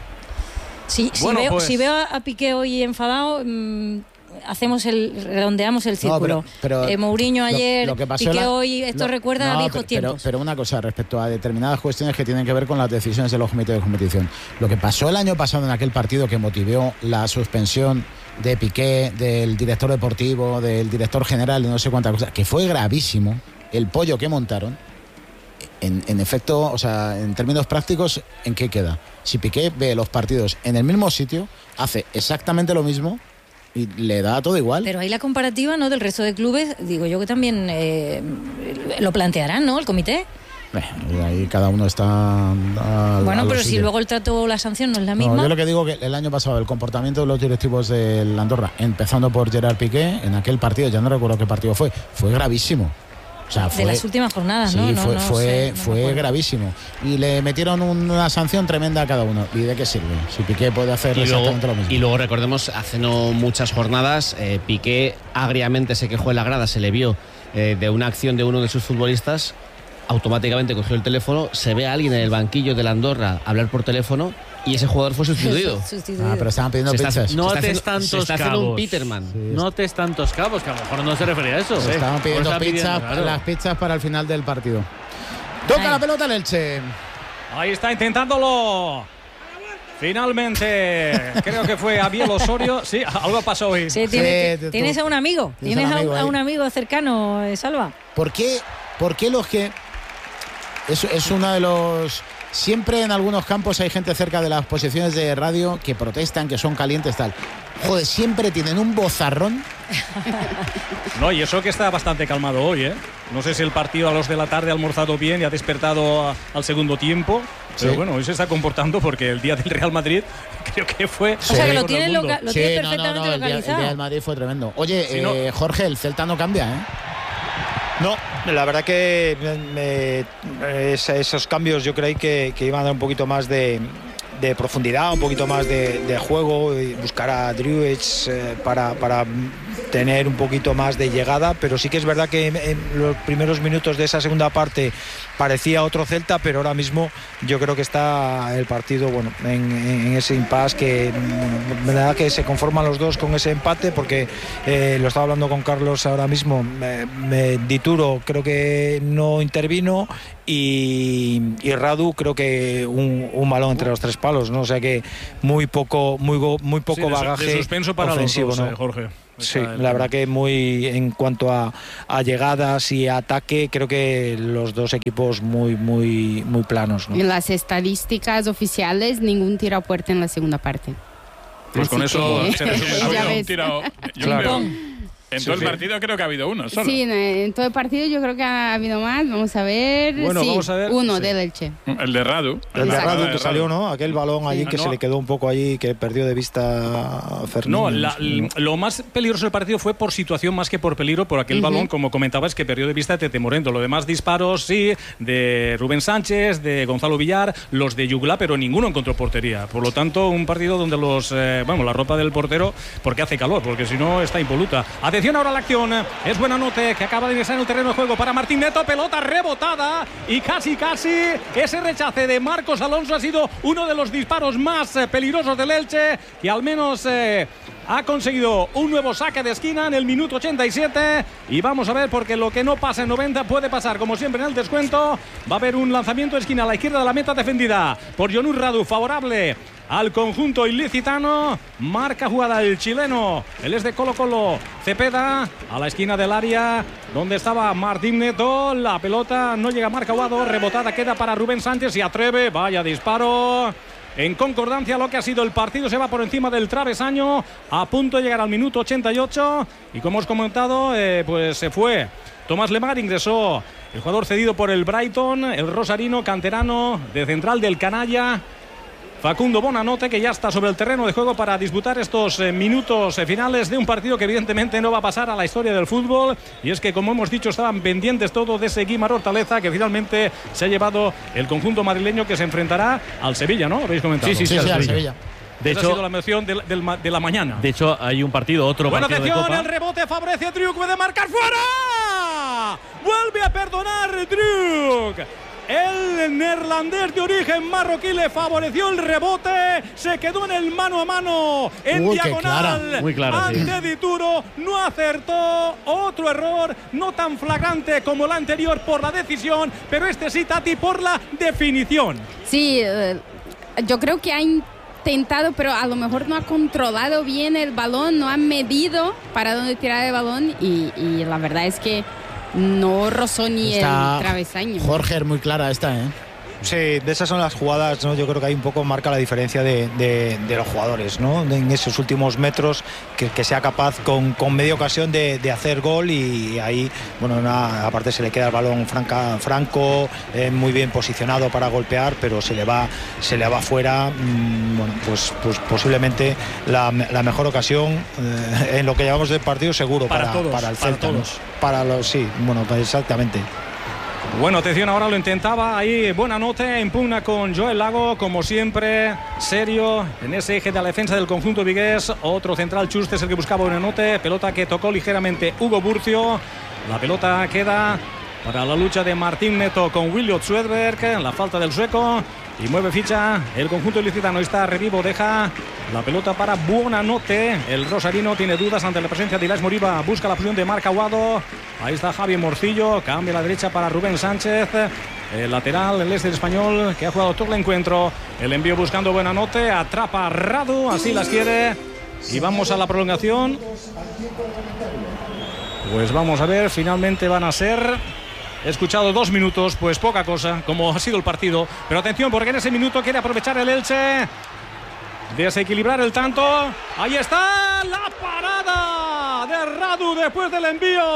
Si veo a Piqué hoy enfadado... redondeamos el círculo. No, pero Mourinho ayer, lo que pasó Piqué hoy, esto recuerda a viejos tiempos. Pero una cosa respecto a determinadas cuestiones que tienen que ver con las decisiones de los comités de competición. Lo que pasó el año pasado en aquel partido que motivó la suspensión de Piqué, del director deportivo, del director general, de no sé cuántas cosas, que fue gravísimo, el pollo que montaron, en efecto, o sea, en términos prácticos, ¿en qué queda? Si Piqué ve los partidos en el mismo sitio, hace exactamente lo mismo y le da todo igual. Pero ahí la comparativa, ¿no?, del resto de clubes, digo yo que también lo plantearán, ¿no?, el comité. Ahí cada uno está bueno, pero si luego el trato o la sanción no es la misma. Yo lo que digo que el año pasado el comportamiento de los directivos del Andorra, empezando por Gerard Piqué, en aquel partido, ya no recuerdo qué partido fue gravísimo. O sea, de las últimas jornadas, sí, ¿no? Fue gravísimo. Y le metieron una sanción tremenda a cada uno. ¿Y de qué sirve? Si Piqué puede hacer exactamente lo mismo. Y luego recordemos, hace no muchas jornadas, Piqué agriamente se quejó en la grada, se le vio de una acción de uno de sus futbolistas, automáticamente cogió el teléfono, se ve a alguien en el banquillo de la Andorra hablar por teléfono y ese jugador fue sustituido. Pero estaban pidiendo pizzas. No ates tantos cabos. Un Peterman. Sí, no ates tantos cabos, que a lo mejor no se refería a eso. Estaban pidiendo las pizzas para el final del partido. Toca la pelota el Elche. Ahí está intentándolo. Finalmente, creo que fue Abiel Osorio. Sí, algo pasó hoy. Sí, tienes a un amigo. ¿Tienes a un amigo cercano, Salva? ¿Por qué los que Es uno de los... Siempre en algunos campos hay gente cerca de las posiciones de radio que protestan, que son calientes, tal. Joder, siempre tienen un vozarrón. No, y eso que está bastante calmado hoy, ¿eh? No sé si el partido a los de la tarde ha almorzado bien y ha despertado al segundo tiempo. Pero Sí. bueno, hoy se está comportando porque el día del Real Madrid creo que fue... O sea, que lo tiene Sí, perfectamente el localizado. día del Madrid fue tremendo. Oye, Si no- Jorge, el Celta no cambia, ¿eh? No, la verdad que esos cambios yo creí que iban a dar un poquito más de profundidad, un poquito más de juego, y buscar a Druids para tener un poquito más de llegada, pero sí que es verdad que en los primeros minutos de esa segunda parte parecía otro Celta, pero ahora mismo yo creo que está el partido en ese impasse que me da que se conforman los dos con ese empate, porque lo estaba hablando con Carlos ahora mismo, Dituro creo que no intervino y Radu creo que un balón entre los tres palos, ¿no? O sea que muy poco Sí, bagaje de suspenso para ofensivo, los dos, ¿no? Jorge. Sí, Está la verdad que muy en cuanto a llegadas y a ataque, creo que los dos equipos muy planos, ¿no? En las estadísticas oficiales, ningún tiro a puerta en la segunda parte. Pues con Así eso que- se resume. Ha Ya habido un ves. tiro. Yo Claro. creo- en todo el partido creo que ha habido uno solo. Sí, en todo el partido yo creo que ha habido más. Vamos a ver. Bueno, Sí, vamos a ver. uno Sí. del Elche. El de Radu. El de Exacto. Radu que salió, ¿no? Aquel balón allí que no. se le quedó un poco allí, que perdió de vista a No, Fernández. lo más peligroso del partido fue por situación más que por peligro, por aquel balón, como comentabas, que perdió de vista Tete Moreno. Lo demás disparos, sí, de Rubén Sánchez, de Gonzalo Villar, los de Yugla, pero ninguno encontró portería. Por lo tanto, un partido donde la ropa del portero, porque hace calor, porque si no está impoluta. Atención ahora a la acción, es buena nota que acaba de ingresar en el terreno de juego para Martín Neto, pelota rebotada y casi ese rechace de Marcos Alonso ha sido uno de los disparos más peligrosos del Elche, que al menos ha conseguido un nuevo saque de esquina en el minuto 87 y vamos a ver, porque lo que no pasa en 90 puede pasar como siempre en el descuento. Va a haber un lanzamiento de esquina a la izquierda de la meta defendida por Yonur Radu, favorable al conjunto ilicitano. Marca jugada el chileno, él es de Colo-Colo. Cepeda a la esquina del área donde estaba Martín Neto, la pelota no llega a marca Aguado, rebotada queda para Rubén Sánchez y atreve, vaya disparo. En concordancia lo que ha sido el partido, se va por encima del travesaño, a punto de llegar al minuto 88 y como hemos comentado, pues se fue Tomás Lemar, ingresó el jugador cedido por el Brighton, el rosarino canterano de central del Canalla, Facundo Bonanote, que ya está sobre el terreno de juego para disputar estos minutos finales de un partido que evidentemente no va a pasar a la historia del fútbol. Y es que, como hemos dicho, estaban pendientes todo de ese Guimar Hortaleza, que finalmente se ha llevado el conjunto madrileño, que se enfrentará al Sevilla, ¿no? ¿Habéis comentado? Sí, al Sevilla. De Esa ha hecho, sido la emoción de la mañana. de hecho, hay un partido, otro Buena partido de atención, Copa. el rebote favorece a Driuk, puede marcar fuera. Vuelve a perdonar Driuk. El neerlandés de origen marroquí le favoreció el rebote, se quedó en el mano a mano en Uy, qué diagonal clara, muy clara, sí. ante Dituro, no acertó, otro error, no tan flagrante como el anterior por la decisión, pero este sí, Tati, por la definición. Sí, yo creo que ha intentado, pero a lo mejor no ha controlado bien el balón, no ha medido para dónde tirar el balón y la verdad es que no rozó ni Está el travesaño. Jorge, muy clara esta, ¿eh? Sí, de esas son las jugadas, ¿no? Yo creo que ahí un poco marca la diferencia de los jugadores, ¿no? En esos últimos metros, que sea capaz con media ocasión de hacer gol y ahí, bueno, aparte se le queda el balón franco, muy bien posicionado para golpear, pero se le va fuera, bueno, pues posiblemente la mejor ocasión en lo que llevamos del partido seguro Para todos, para el para Celta, ¿no? todos. Para los, sí, bueno, pues exactamente. Bueno, atención, ahora lo intentaba ahí, buena nota, impugna con Joel Lago, como siempre, serio, en ese eje de la defensa del conjunto vigués, otro central, Chust es el que buscaba buena nota, pelota que tocó ligeramente Hugo Burcio, la pelota queda para la lucha de Martín Neto con Williot Swedberg, la falta del sueco, y mueve ficha el conjunto ilicitano, está revivo, deja la pelota para Buonanotte, el rosarino tiene dudas ante la presencia de Ilaix Moriba, busca la posición de Marc Aguado, ahí está Javi Morcillo, cambia a la derecha para Rubén Sánchez, el lateral, el este español que ha jugado todo el encuentro, el envío buscando Buonanotte, atrapa a Radu, así las quiere, y vamos a la prolongación. Pues vamos a ver, finalmente van a ser He escuchado 2 minutos, pues poca cosa, como ha sido el partido. Pero atención, porque en ese minuto quiere aprovechar el Elche, desequilibrar el tanto. Ahí está la parada de Radu después del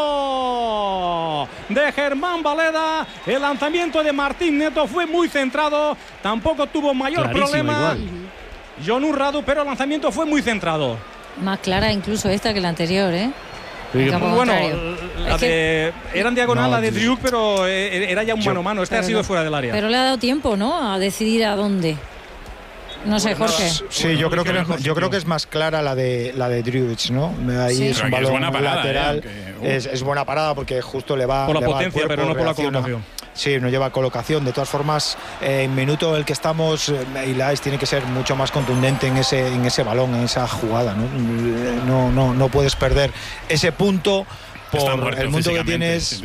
envío de Germán Baleda. El lanzamiento de Martín Neto fue muy centrado, tampoco tuvo mayor problema Jonu Radu, pero el lanzamiento fue muy centrado. Más clara incluso esta que la anterior, ¿eh? Bueno, era en diagonal la de Driuk, pero era ya un mano a mano. Este ha sido fuera del área. Pero le ha dado tiempo, ¿no?, a decidir a dónde. No sé, Jorge. Sí, yo creo que es más clara la de Driuch, ¿no? Ahí sí. Es un balón lateral. Es buena parada porque justo le va por la le potencia, va al cuerpo, pero no por la colocación. Sí, no lleva colocación. De todas formas, en minuto en el que estamos, Ilaix tiene que ser mucho más contundente en ese balón, en esa jugada, ¿no? No puedes perder ese punto por el mundo que tienes,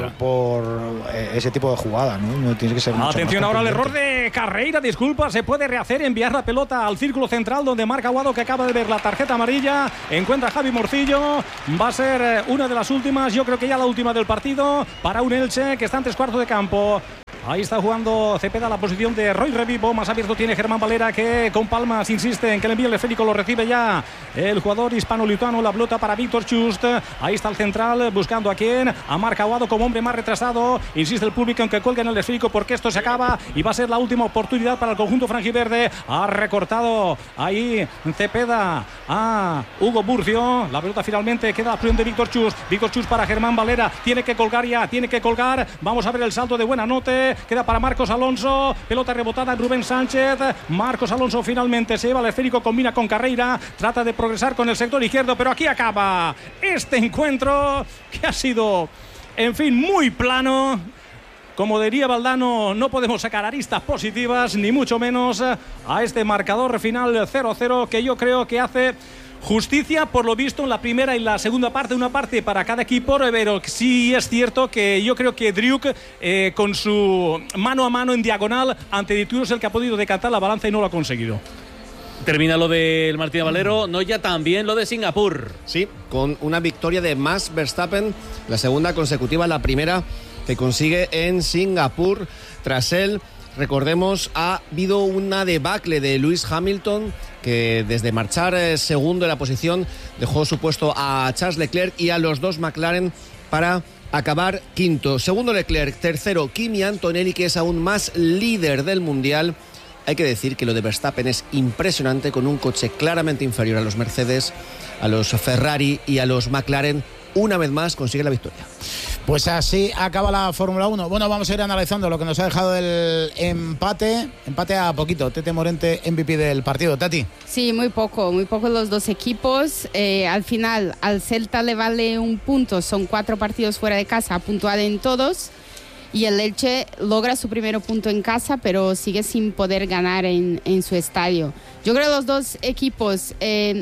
por ese tipo de jugada, ¿no? Tienes que ser mucho Atención más ahora al error de Carreira, disculpa, se puede rehacer, enviar la pelota al círculo central donde marca Aguado, que acaba de ver la tarjeta amarilla, encuentra a Javi Morcillo, va a ser una de las últimas, yo creo que ya la última del partido, para un Elche que está en 3/4 de campo. Ahí está jugando Cepeda, la posición de Roy Revivo. Más abierto tiene Germán Valera, que con palmas insiste en que el envío el esférico lo recibe ya el jugador hispano-lituano. La pelota para Víctor Chust. Ahí está el central buscando a quién. A Marc Aguado como hombre más retrasado. Insiste el público en que cuelguen el esférico porque esto se acaba y va a ser la última oportunidad para el conjunto franjiverde. Ha recortado ahí Cepeda a Hugo Burcio. La pelota finalmente queda a presión de Víctor Chust. Víctor Chust para Germán Valera. Tiene que colgar ya, tiene que colgar. Vamos a ver el salto de Buenanote. Queda para Marcos Alonso, pelota rebotada en Rubén Sánchez. Marcos Alonso finalmente se lleva el esférico, combina con Carreira, trata de progresar con el sector izquierdo, pero aquí acaba este encuentro que ha sido, en fin, muy plano. Como diría Valdano, no podemos sacar aristas positivas, ni mucho menos a este marcador final 0-0, que yo creo que hace justicia, por lo visto, en la primera y la segunda parte, una parte para cada equipo, pero sí es cierto que yo creo que Driuk, con su mano a mano en diagonal ante Dituro, es el que ha podido decantar la balanza y no lo ha conseguido. Termina lo del Martín Valero, no ya también lo de Singapur. Sí, con una victoria de Max Verstappen, la segunda consecutiva, la primera que consigue en Singapur. Tras él, recordemos, ha habido una debacle de Lewis Hamilton, que desde marchar segundo en la posición dejó su puesto a Charles Leclerc y a los dos McLaren para acabar quinto. Segundo Leclerc, tercero Kimi Antonelli, que es aún más líder del Mundial. Hay que decir que lo de Verstappen es impresionante, con un coche claramente inferior a los Mercedes, a los Ferrari y a los McLaren. Una vez más consigue la victoria. Pues así acaba la Fórmula 1. Bueno, vamos a ir analizando lo que nos ha dejado el empate a poquito. Tete Morente, MVP del partido. Tati. Sí, muy poco los dos equipos. Al final, al Celta le vale un punto, son 4 partidos fuera de casa, ha puntuado en todos. Y el Elche logra su primer punto en casa, pero sigue sin poder ganar en su estadio. Yo creo que los dos equipos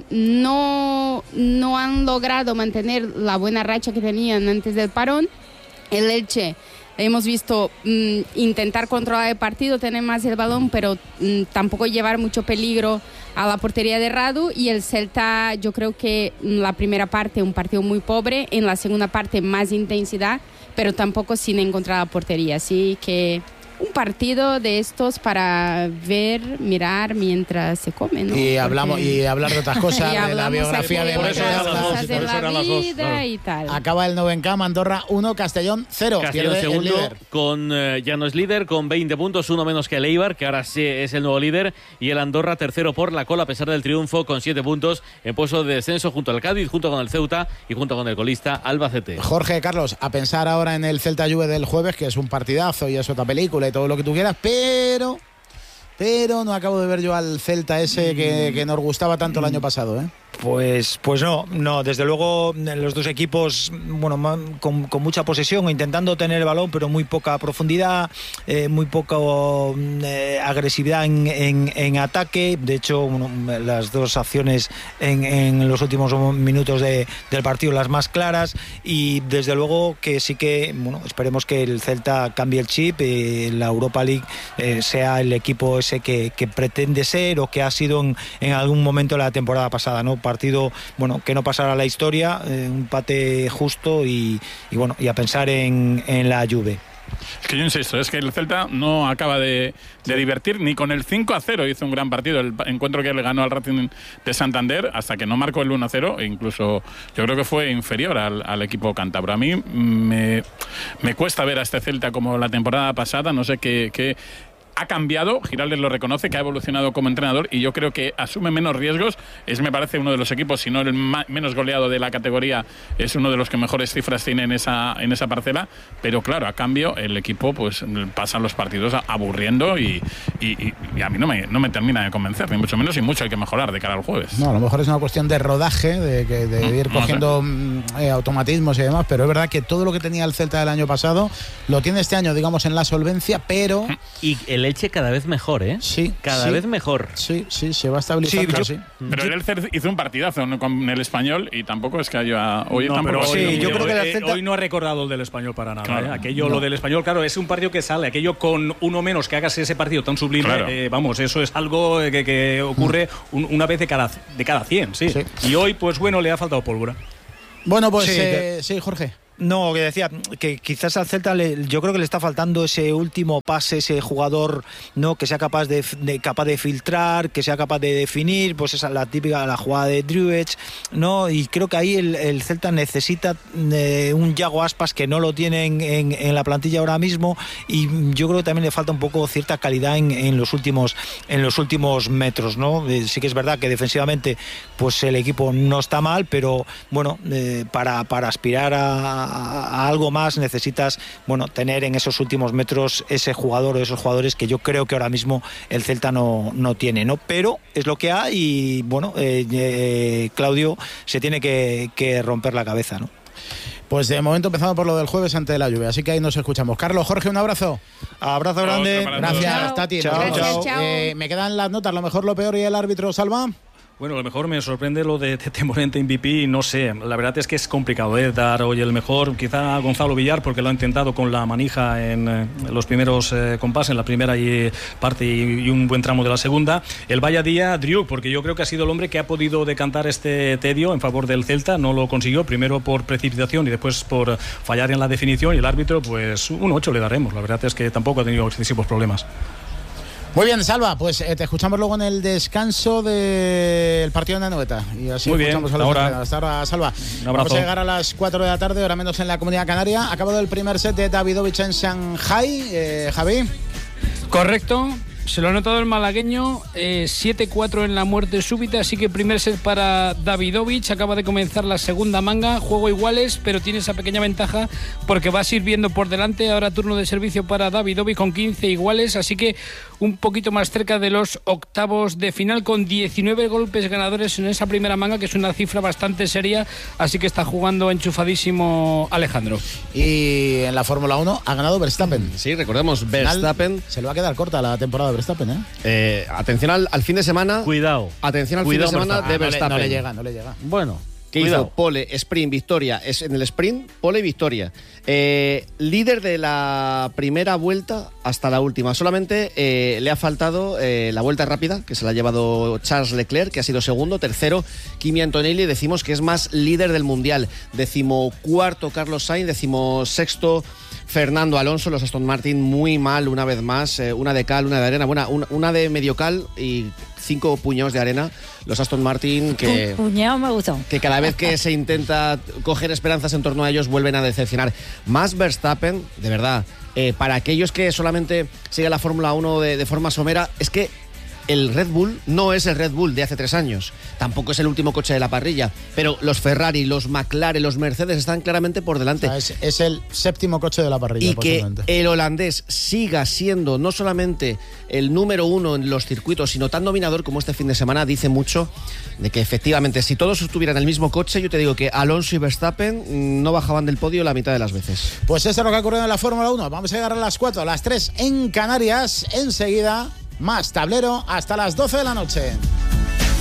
no han logrado mantener la buena racha que tenían antes del parón. El Elche, hemos visto intentar controlar el partido, tener más el balón, pero tampoco llevar mucho peligro a la portería de Radu. Y el Celta, yo creo que en la primera parte un partido muy pobre, en la segunda parte más intensidad, pero tampoco sin encontrar la portería. Así que un partido de estos para ver, mirar mientras se come, ¿no? Y hablamos y hablar de otras cosas, de la biografía de cosas de la vida y tal. Acaba el 9K, Andorra 1, Castellón 0. Castellón segundo, ya no es líder, con 20 puntos, uno menos que el Eibar, que ahora sí es el nuevo líder, y el Andorra tercero por la cola, a pesar del triunfo, con 7 puntos, en puesto de descenso junto al Cádiz, junto con el Ceuta y junto con el colista Albacete. Jorge, Carlos, a pensar ahora en el Celta Juve del jueves, que es un partidazo y es otra película y todo lo que tú quieras, pero no acabo de ver yo al Celta ese que nos gustaba tanto el año pasado, ¿eh? Pues no, desde luego los dos equipos, bueno, con mucha posesión, intentando tener el balón, pero muy poca profundidad, muy poca agresividad en ataque. De hecho, las dos acciones en los últimos minutos del partido, las más claras, y desde luego que sí que, bueno, esperemos que el Celta cambie el chip, la Europa League sea el equipo ese que pretende ser o que ha sido en algún momento de la temporada pasada, ¿no? Partido, bueno, que no pasara la historia, un empate justo y bueno, y a pensar en la Juve. Es que yo insisto, es que el Celta no acaba de divertir ni con el 5-0. Hizo un gran partido, el encuentro que le ganó al Racing de Santander, hasta que no marcó el 1-0, e incluso yo creo que fue inferior al equipo cántabro. A mí me cuesta ver a este Celta como la temporada pasada, no sé qué ha cambiado. Giraldez lo reconoce, que ha evolucionado como entrenador, y yo creo que asume menos riesgos. Me parece uno de los equipos, si no el menos goleado de la categoría, es uno de los que mejores cifras tiene en esa parcela, pero claro, a cambio el equipo pues pasan los partidos aburriendo y a mí no me termina de convencer, ni mucho menos, y mucho hay que mejorar de cara al jueves. No, a lo mejor es una cuestión de rodaje, de ir cogiendo automatismos y demás, pero es verdad que todo lo que tenía el Celta del año pasado lo tiene este año, digamos, en la solvencia, pero... Y el Elche cada vez mejor, ¿eh? Sí. Cada vez mejor. Sí, se va a estabilizar. Pero el Elche hizo un partidazo con el Español y tampoco es que haya... Hoy no, tampoco... Yo creo que el Celta... hoy no ha recordado el del Español para nada. Claro. Lo del Español, claro, es un partido que sale. Aquello con uno menos, que hagas ese partido tan sublime, claro. Vamos, eso es algo que ocurre una vez de cada 100, sí. Y hoy, pues bueno, le ha faltado pólvora. Bueno, pues sí, Jorge. No, que decía que quizás al Celta yo creo que le está faltando ese último pase, ese jugador, ¿no?, que sea capaz de filtrar, que sea capaz de definir, pues esa es la típica, la jugada de Druids, ¿no? Y creo que ahí el Celta necesita un Yago Aspas, que no lo tiene en la plantilla ahora mismo, y yo creo que también le falta un poco cierta calidad en los últimos metros, ¿no? Sí que es verdad que defensivamente pues el equipo no está mal, pero bueno, para aspirar a algo más necesitas, bueno, tener en esos últimos metros ese jugador o esos jugadores que yo creo que ahora mismo el Celta no tiene, ¿no? Pero es lo que hay y bueno, Claudio se tiene que romper la cabeza, ¿no? Pues de momento empezamos por lo del jueves ante la lluvia, así que ahí nos escuchamos. Carlos, Jorge, un abrazo. Abrazo grande. Gracias, Tati. Chao. Me quedan las notas, lo mejor, lo peor y el árbitro, Salva. Bueno, a lo mejor me sorprende lo de Morente MVP, no sé, la verdad es que es complicado dar hoy el mejor, quizá Gonzalo Villar, porque lo ha intentado con la manija en los primeros compases, en la primera parte y un buen tramo de la segunda. El vaya día, Driuk, porque yo creo que ha sido el hombre que ha podido decantar este tedio en favor del Celta, no lo consiguió, primero por precipitación y después por fallar en la definición, y el árbitro, pues un 8 le daremos, la verdad es que tampoco ha tenido excesivos problemas. Muy bien, Salva, pues te escuchamos luego en el descanso del partido de Anoeta. Y así muy escuchamos bien, a los hasta ahora, Salva. Un abrazo. Vamos a llegar a las 4 de la tarde, hora menos en la Comunidad Canaria. Acabado el primer set de Davidovich en Shanghai. Javi. Correcto. Se lo ha notado el malagueño, 7-4 en la muerte súbita, así que primer set para Davidovich. Acaba de comenzar la segunda manga, juego iguales, pero tiene esa pequeña ventaja porque va sirviendo por delante. Ahora turno de servicio para Davidovich con 15 iguales, así que un poquito más cerca de los octavos de final, con 19 golpes ganadores en esa primera manga, que es una cifra bastante seria, así que está jugando enchufadísimo Alejandro. Y en la Fórmula 1 ha ganado Verstappen. Sí, recordemos, Verstappen se le va a quedar corta la temporada de Verstappen, atención al fin de semana. Cuidado. Atención al fin de semana de Verstappen. No le llega. Bueno. Que hizo pole, sprint, victoria. Es en el sprint, pole, victoria. Líder de la primera vuelta hasta la última. Solamente le ha faltado la vuelta rápida, que se la ha llevado Charles Leclerc, que ha sido segundo. Tercero, Kimi Antonelli. Decimos que es más líder del mundial. 14º Carlos Sainz. 16º Fernando Alonso. Los Aston Martin muy mal una vez más. Una de cal, una de arena. Bueno, una de medio cal y 5 puñados de arena. Los Aston Martin que... Puñado me gustó. Que cada vez que se intenta coger esperanzas en torno a ellos vuelven a decepcionar. Más Verstappen, de verdad, para aquellos que solamente siguen la Fórmula 1 de forma somera, es que el Red Bull no es el Red Bull de hace 3 años. Tampoco es el último coche de la parrilla. Pero los Ferrari, los McLaren, los Mercedes están claramente por delante. O sea, es el 7º coche de la parrilla. Y que el holandés siga siendo no solamente el número 1 en los circuitos, sino tan dominador como este fin de semana, dice mucho de que efectivamente, si todos estuvieran en el mismo coche, yo te digo que Alonso y Verstappen no bajaban del podio la mitad de las veces. Pues eso es lo que ha ocurrido en la Fórmula 1. Vamos a llegar a las 4, a las 3 en Canarias. Enseguida, más tablero hasta las 12 de la noche.